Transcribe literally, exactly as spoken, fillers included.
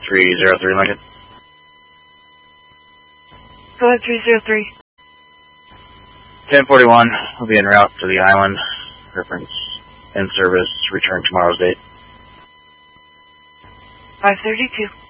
three zero three, Lincoln. Go ahead, three zero three. ten forty-one will be en route to the island. Reference in service, return tomorrow's date. five thirty-two.